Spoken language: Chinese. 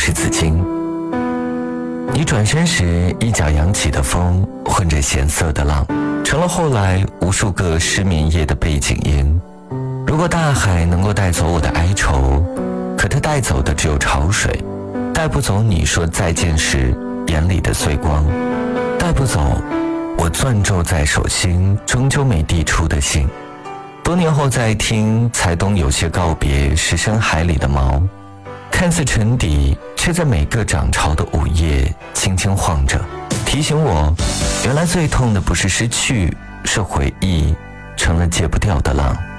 是紫荆。你转身时，一脚扬起的风混着咸涩的浪，成了后来无数个失眠夜的背景音。如果大海能够带走我的哀愁，可它带走的只有潮水，带不走你说再见时眼里的碎光，带不走我攥皱在手心终究没递出的信。多年后再听，才懂有些告别是深海里的锚，看似沉底，却在每个涨潮的午夜轻轻晃着，提醒我原来最痛的不是失去，是回忆成了戒不掉的浪。